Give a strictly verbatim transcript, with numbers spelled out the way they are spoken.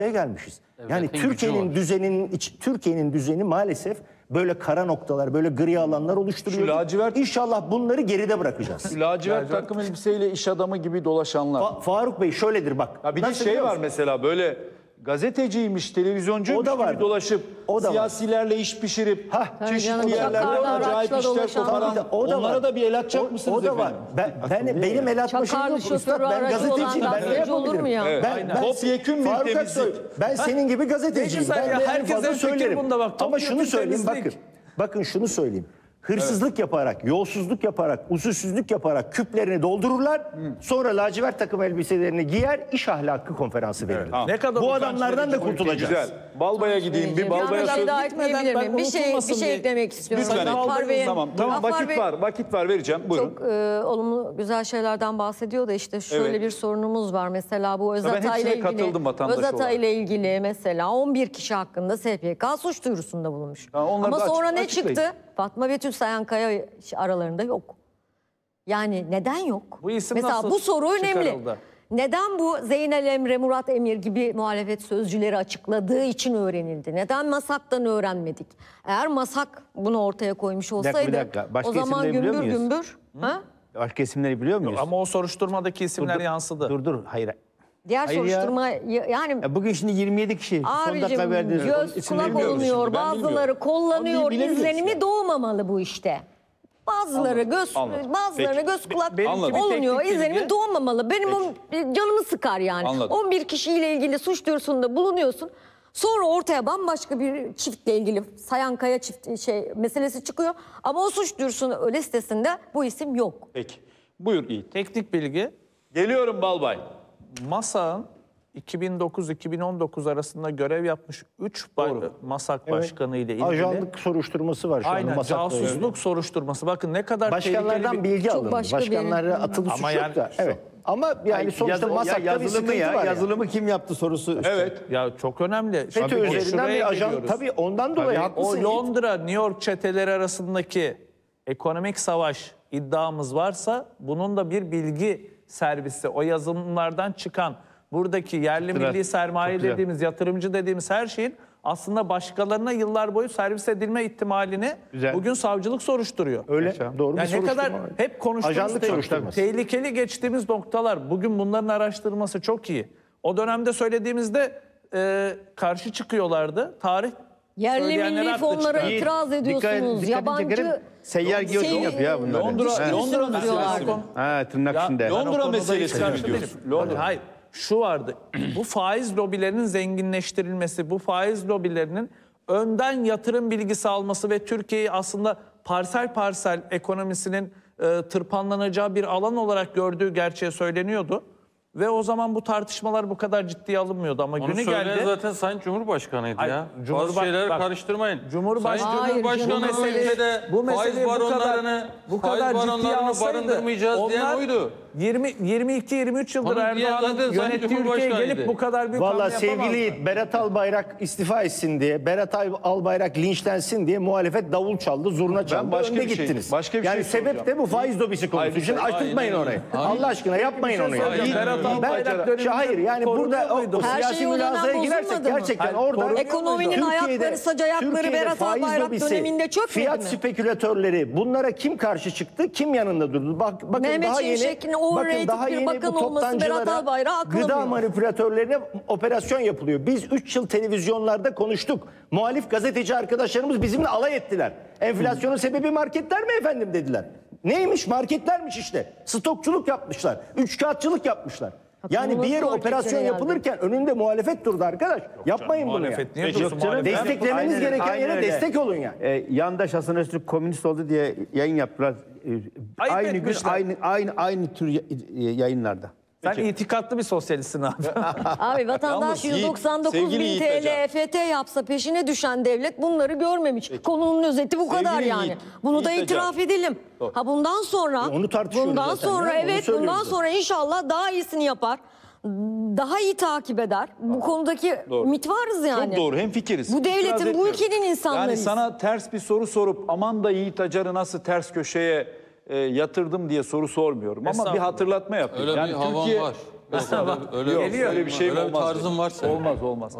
gelmişiz. Evet, Yani Türkiye'nin düzeninin iç, Türkiye'nin düzeni maalesef böyle kara noktalar, böyle gri alanlar oluşturuyor. Şu lacivert- İnşallah bunları geride bırakacağız. Lacivert takım elbiseyle iş adamı gibi dolaşanlar. Fa- Faruk Bey şöyledir bak. Ya bir de Nasıl şey biliyor var musun? mesela, böyle gazeteciymiş, televizyoncuymuş O da gibi var. dolaşıp O da var. siyasilerle iş pişirip Hah, çeşitli canım, yerlerde çakarlı acayip araçla işler dolaşan- koparan, Tabii de o da onlara var. da bir el atacak O- mısınız o da var. efendim? Ben, ben benim el atma şeyim Çakarlı yok. şoförü Üstad, ben aracı gazeteciyim. olan Ben ne gazeteci olur mu yapabilirim? ya? Evet, Ben, aynen. ben, Topyekün bir Faruk temizlik. Aksoy, ben senin gibi gazeteciyim. Peki sen Ben ya, de en herkesin fazla fikri söylerim. bunda bak, Ama topyekün şunu söyleyeyim temizlik. bakın. Bakın şunu söyleyeyim. Hırsızlık yaparak, yolsuzluk yaparak, usulsüzlük yaparak küplerini doldururlar. Sonra lacivert takım elbiselerini giyer, iş ahlakı konferansı verirler. Ne kadar Bu utanç adamlardan da verici. kurtulacağız. Güzel. Balbaya gideyim, bir balbaya Bir söz. daha ekleyebilir ben miyim? Bir şey, bir unutulmasın şey diye. eklemek istiyorum. Lütfen. Gaffar Bey'in- Tamam, tamam, Gaffar vakit Bey var, vakit var, vereceğim. Buyurun. Çok e, olumlu, güzel şeylerden bahsediyor da işte şöyle Evet. bir sorunumuz var. Mesela bu ben Özatay hepsine ile ilgili, katıldım vatandaş Özatay olarak. ile ilgili mesela on bir kişi hakkında S P K suç duyurusunda bulunmuş. Ha, onları Ama da açık- sonra ne açıklayın. çıktı? Fatma Betül Sayankaya aralarında yok. Yani neden yok? Bu isim mesela nasıl bu soru önemli. çıkarıldı? Neden bu Zeynel Emre, Murat Emir gibi muhalefet sözcüleri açıkladığı için öğrenildi? Neden MASAK'tan öğrenmedik? Eğer MASAK bunu ortaya koymuş dakika, olsaydı bir dakika. Başka o zaman isimleri biliyor gümbür muyuz? gümbür. Ha? Başka isimleri biliyor muyuz? Ama o soruşturmadaki isimler Dur, dur. yansıdı. Dur dur, hayır. Diğer Hayır ya. soruşturma yani Ya bugün şimdi yirmi yedi kişi son dakika abicim verdiniz. göz İsimleri kulak biliyoruz olunuyor, şimdi, ben bazıları bilmiyorum. kullanıyor, Abi bilemiyoruz izlenimi yani. doğmamalı bu işte. Bazıları göz, anladım. bazılarına Peki. göz kulak benimki bir olunuyor, teknik izlenimi bilgi. doğmamalı. Benim o, canımı sıkar yani. Anladım. on bir kişiyle ilgili suç duyurusunda bulunuyorsun. Sonra ortaya bambaşka bir çiftle ilgili Sayankaya çift şey meselesi çıkıyor. Ama o suç duyurusunun listesinde bu isim yok. Peki. Buyur Yiğit. Teknik bilgi, Geliyorum Balbay. MASAK'ın iki bin dokuz iki bin on dokuz arasında görev yapmış üç MASAK başkanı ile ilgili. Ajanlık soruşturması var şu anda. Aynen, Masak'ta. casusluk soruşturması. Bakın ne kadar Başkanlardan tehlikeli bir... bilgi Çok alındı. başka bir- Başkanlara atılı suç Ama yok yani da. şu- Evet. Ama yani Ay, sonuçta yazı- ya Masak'ta bir yazılı mı sıkıntı ya? var. Yazılı mı kim yaptı sorusu. Evet. Ya çok önemli. FETÖ Tabii üzerinden şuraya bir ajan. geliyoruz. Tabii ondan dolayı O haklısın. Yiğit. Londra, New York çeteleri arasındaki ekonomik savaş iddiamız varsa bunun da bir bilgi servisi, o yazılımlardan çıkan buradaki yerli güzel, milli sermaye çok güzel. dediğimiz, yatırımcı dediğimiz her şeyin aslında başkalarına yıllar boyu servis edilme ihtimalini Güzel. bugün savcılık soruşturuyor. Öyle. Yaşa. Doğru bir Yani ne soruşturma kadar var. hep konuştuğumuz Ajanlık te- soruşturması. tehlikeli geçtiğimiz noktalar. Bugün bunların araştırması çok iyi. O dönemde söylediğimizde e, karşı çıkıyorlardı. Tarih Yerli söyleyenler milli haklı fonlara çıkardı. itiraz ediyorsunuz. Dikkat- Yabancı dikkatini seyyar giyotin Şey, yapıyor ya bunları. Londra, Ha. Londra meselesi diyorlardı. mi? Ha, tırnak Ya, içinde. ben o Londra konuda meselesi hiç mi karşı diyorsun? değilim. Londra. Hayır. Şu vardı. Bu faiz lobilerinin zenginleştirilmesi, bu faiz lobilerinin önden yatırım bilgisi alması ve Türkiye'yi aslında parsel parsel ekonomisinin e, tırpanlanacağı bir alan olarak gördüğü gerçeği söyleniyordu. Ve o zaman bu tartışmalar bu kadar ciddiye alınmıyordu ama Onu günü söyleyen geldi. zaten Sayın Cumhurbaşkanıydı Hayır, ya. Cumhurba- Bazı şeyleri bak, karıştırmayın. Cumhurbaş- Sayın Hayır, Cumhurbaşkanı canım. bu ülkede bu faiz meseleyi bu kadar baronlarını, bu kadar faiz ciddiye baronlarını alsaydı barındırmayacağız diyen onlar oydu. yirmi yirmi iki yirmi üç yıldır Onu diyen Erdoğan'ın zaten Sayın yönettiği ülkeye Cumhurbaşkanıydı. gelip bu kadar büyük Valla hamle sevgili yapamazdı. Yiğit, Berat Albayrak istifa etsin diye, Berat Albayrak linçlensin diye muhalefet davul çaldı, zurna çaldı, başka önde bir şey- gittiniz. başka bir yani şey sebep soracağım. de bu faiz lobisi konusu. Hayır, Şimdi hayır, açtırtmayın aynen. orayı. Hayır. Allah aşkına yapmayın Bir onu şey ya. soracağım. Yiğit, Berat ben- Albayrak döneminde Ya hayır yani burada o, muydu? o Her siyasi şey o dönem münazaraya girersek bozulmadı mı? gerçekten Hayır, orada korunuyor Ekonominin Türkiye'de- ayakları, sac ayakları Türkiye'de Berat faiz Albayrak lobisi, döneminde çökmedi fiyat mi? spekülatörleri bunlara kim karşı çıktı? Kim yanında durdu? Bak, bakın Mehmet daha yeni, Şimşek'in overrated bakın daha bir yeni bakan bu olması Berat toptancılara Albayrak'ı aklamıyor. gıda manipülatörlerine operasyon yapılıyor. Biz üç yıl televizyonlarda konuştuk. Muhalif gazeteci arkadaşlarımız bizimle alay ettiler. Enflasyonun sebebi marketler mi efendim dediler. Neymiş? Marketlermiş işte. Stokçuluk yapmışlar. Üçkağıtçılık yapmışlar. Yani bir yere Konulması operasyon marketlere yapılırken önünde muhalefet durdu arkadaş. Yapmayın bunu ya. Muhalefet niye Yok dursun? canım, Muhalefet- Desteklemeniz Aynen- gereken aynen yere öyle. destek olun yani. Ee, yandaş Hasan Öztürk komünist oldu diye yayın yaptılar. Ee, Ayıp aynı gün etmişler. aynı aynı aynı tür ya- yayınlarda. Sen itikatlı bir sosyalistsin abi. Abi vatandaş Yalnız Yiğit, yüz doksan dokuz sevgili bin Yiğit T L Hocam. E F T yapsa peşine düşen devlet bunları görmemiş. Konunun özeti bu kadar Sevgili yani. Yiğit, Bunu da Yiğit Hocam. itiraf edelim. Ha bundan sonra onu tartışıyoruz bundan zaten sonra ya, onu evet söylüyoruz bundan zaten. sonra inşallah daha iyisini yapar. Daha iyi takip eder. Bu konudaki Doğru. mit varız yani. Çok doğru, hemfikiriz. Bu devletin, İtiraz bu etmiyorum. ülkenin insanlarıyız. Yani sana ters bir soru sorup aman da Yiğit Acar'ı nasıl ters köşeye e, yatırdım diye soru sormuyorum. Ama bir Estağfurullah. hatırlatma yapayım. Öyle yani bir havan Türkiye, var. Yok, öyle, öyle, Geliyor. Öyle bir şey mi öyle bir olmaz? tarzın varsa. Olmaz olmaz.